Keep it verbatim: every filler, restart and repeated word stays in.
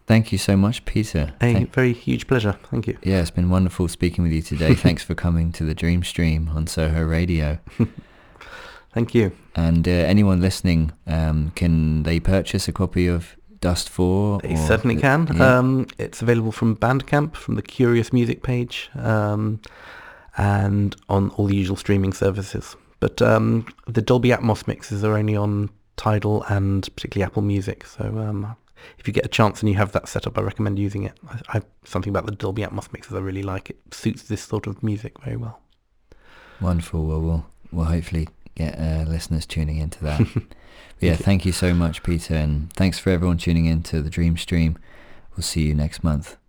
Thank you so much, Peter. A Thank- very huge pleasure. Thank you. Yeah, it's been wonderful speaking with you today. Thanks for coming to the Dream Stream on Soho Radio. Thank you. And uh, anyone listening, um, can they purchase a copy of Dust four? They or certainly the, can. Yeah. Um, it's available from Bandcamp, from the Curious Music page, um, and on all the usual streaming services. But um, the Dolby Atmos mixes are only on Tidal and particularly Apple Music. So um, if you get a chance and you have that set up, I recommend using it. I, I something about the Dolby Atmos mixes I really like. It suits this sort of music very well. Wonderful. Well, we'll, we'll hopefully get uh, listeners tuning into that. Yeah, thank you so much, Peter, and thanks for everyone tuning in to the Dream Stream. We'll see you next month.